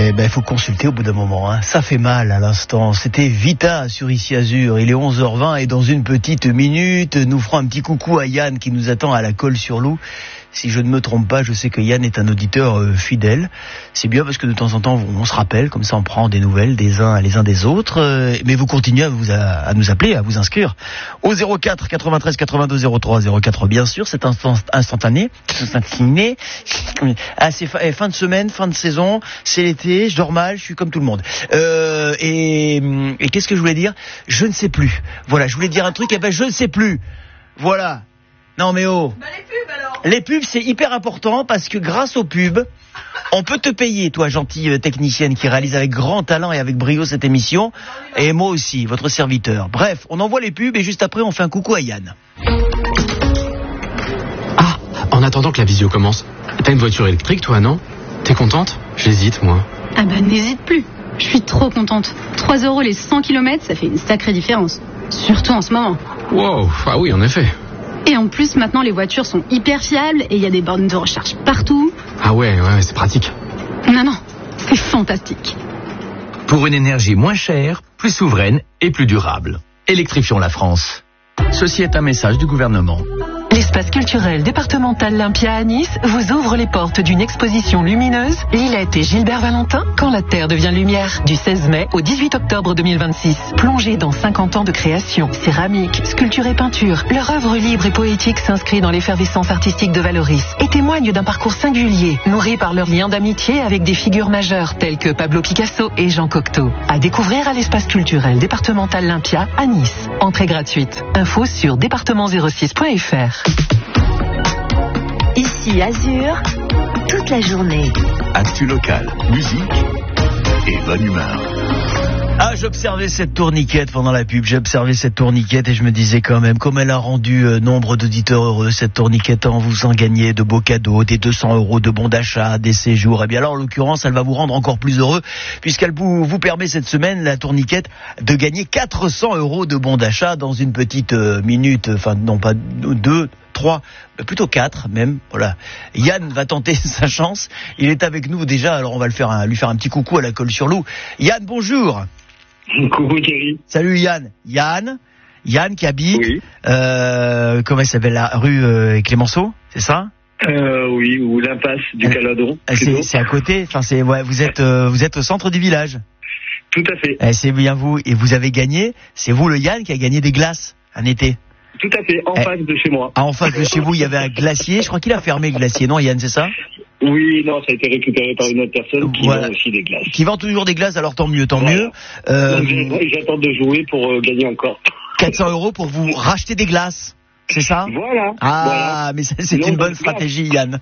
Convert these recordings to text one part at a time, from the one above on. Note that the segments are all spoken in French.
Eh ben, il faut consulter au bout d'un moment, hein. Ça fait mal à l'instant. C'était Vita sur Ici Azur. Il est 11h20 et dans une petite minute, nous ferons un petit coucou à Yann qui nous attend à la Colle-sur-Loup. Si je ne me trompe pas, je sais que Yann est un auditeur fidèle. C'est bien parce que de temps en temps, on se rappelle, comme ça on prend des nouvelles des uns les uns des autres. Mais vous continuez à nous appeler, à vous inscrire au 04 93 82 03 04. Bien sûr, c'est instantané. Ah, c'est fin de semaine, fin de saison, c'est l'été, je dors mal, je suis comme tout le monde. Et qu'est-ce que je voulais dire ? Je ne sais plus. Voilà, je voulais dire un truc, et ben je ne sais plus. Voilà. Non mais oh. Bah les pubs alors. Les pubs c'est hyper important parce que grâce aux pubs, on peut te payer, toi gentille technicienne qui réalise avec grand talent et avec brio cette émission, et moi aussi, votre serviteur. Bref, on envoie les pubs et juste après on fait un coucou à Yann. Ah, en attendant que la visio commence, t'as une voiture électrique toi, non ? T'es contente ? J'hésite moi. Ah bah n'hésite plus, je suis trop contente. 3 € les 100 km, ça fait une sacrée différence. Surtout en ce moment. Wow, ah oui en effet. Et en plus, maintenant, les voitures sont hyper fiables et il y a des bornes de recharge partout. Ah ouais, c'est pratique. Non, c'est fantastique. Pour une énergie moins chère, plus souveraine et plus durable. Électrifions la France. Ceci est un message du gouvernement. L'espace culturel départemental Lympia à Nice vous ouvre les portes d'une exposition lumineuse, Lilette et Gilbert Valentin, Quand la Terre devient lumière, du 16 mai au 18 octobre 2026. Plongez dans 50 ans de création, céramique, sculpture et peinture, leur œuvre libre et poétique s'inscrit dans l'effervescence artistique de Valoris et témoigne d'un parcours singulier, nourri par leur lien d'amitié avec des figures majeures telles que Pablo Picasso et Jean Cocteau. À découvrir à l'espace culturel départemental Lympia à Nice. Entrée gratuite. Info sur département06.fr. Ici Azur, toute la journée. Actu locale, musique et bonne humeur. Ah, j'observais cette tourniquette pendant la pub, et je me disais quand même, comme elle a rendu nombre d'auditeurs heureux, cette tourniquette, en vous en gagnez de beaux cadeaux, des 200 € de bons d'achat, des séjours. Et bien alors, en l'occurrence, elle va vous rendre encore plus heureux, puisqu'elle vous permet cette semaine, la tourniquette, de gagner 400 € de bons d'achat dans une petite minute, enfin non pas 2, 3, plutôt 4 même, voilà. Yann va tenter sa chance, il est avec nous déjà, alors on va lui faire un petit coucou à la Colle-sur-Loup. Yann, bonjour. Coucou Thierry. Salut Yann. Yann qui habite, oui. Comment elle s'appelle, la rue Clémenceau, c'est ça? Oui, ou l'impasse du Caladon. C'est à côté, enfin vous êtes au centre du village. Tout à fait. C'est bien vous, et vous avez gagné, c'est vous le Yann qui a gagné des glaces un été. Tout à fait, en face de chez moi. En face de chez vous, il y avait un glacier, je crois qu'il a fermé le glacier, non Yann, c'est ça? Oui, non, ça a été récupéré par une autre personne qui vend aussi des glaces. Qui vend toujours des glaces, alors tant mieux. Donc, j'attends de jouer pour gagner encore. 400 € pour vous racheter des glaces, c'est ça? Voilà. Ah, mais c'est une bonne stratégie, Yann.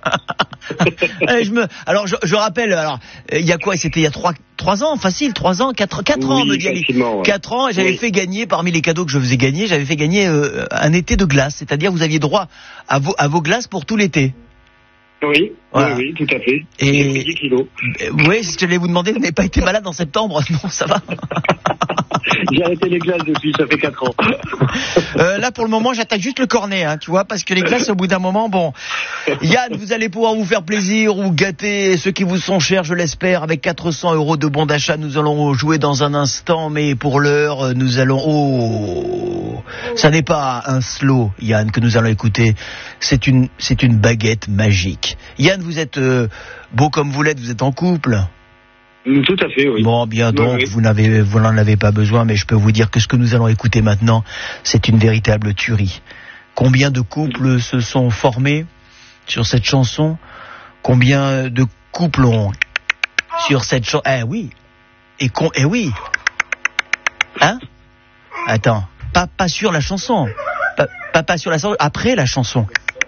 Alors, je rappelle, il y a quoi? C'était il y a 3 ans, facile, 3 ans, 4 ans, me dit Ali. 4 ans, et j'avais fait gagner, parmi les cadeaux que je faisais gagner, j'avais fait gagner un été de glace. C'est-à-dire, vous aviez droit à vos glaces pour tout l'été. Oui, voilà. Oui, tout à fait. Et j'ai pris 10 kilos. Oui, c'est ce que j'allais vous demander, vous n'avez pas été malade en septembre? Non, ça va. J'ai arrêté les glaces depuis, ça fait 4 ans. Là, pour le moment, j'attaque juste le cornet, tu vois, parce que les glaces, au bout d'un moment, bon. Yann, vous allez pouvoir vous faire plaisir ou gâter ceux qui vous sont chers, je l'espère, avec 400 € de bons d'achat. Nous allons jouer dans un instant, mais pour l'heure, nous allons... ça n'est pas un slow, Yann, que nous allons écouter. C'est une baguette magique. Yann, vous êtes beau comme vous l'êtes, vous êtes en couple? Tout à fait, oui. Bon, bien donc, oui. vous n'en avez pas besoin, mais je peux vous dire que ce que nous allons écouter maintenant, c'est une véritable tuerie. Combien de couples se sont formés sur cette chanson? Combien de couples ont sur cette chanson? Eh oui. Eh oui. Hein? Attends. Pas sur la chanson. Pas sur la chanson, après la chanson.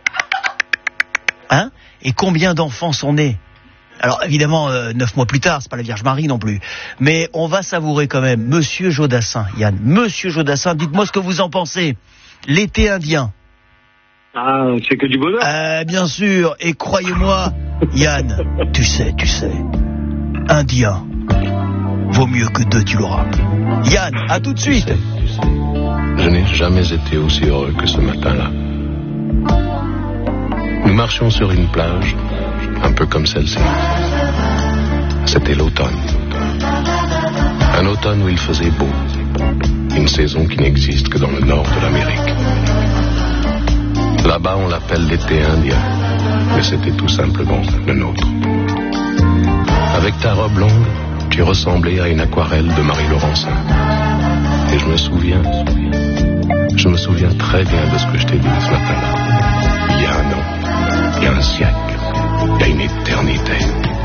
Hein? Et combien d'enfants sont nés? Alors évidemment, 9 mois plus tard, c'est pas la Vierge Marie non plus. Mais on va savourer quand même. Monsieur Jodassin, Yann. Monsieur Jodassin, dites-moi ce que vous en pensez. L'été indien. Ah, c'est que du bonheur. Bien sûr. Et croyez-moi, Yann, tu sais, indien vaut mieux que 2 tu l'auras. Yann, à tout de suite. Tu sais, je n'ai jamais été aussi heureux que ce matin-là. Nous marchions sur une plage, un peu comme celle-ci. C'était l'automne. automne où il faisait beau. Une saison qui n'existe que dans le nord de l'Amérique. Là-bas, on l'appelle l'été indien, mais c'était tout simplement le nôtre. Avec ta robe longue, tu ressemblais à une aquarelle de Marie Laurencin. Et je me souviens très bien de ce que je t'ai dit ce matin-là. Il y a un an, il y a un siècle, il y a une éternité.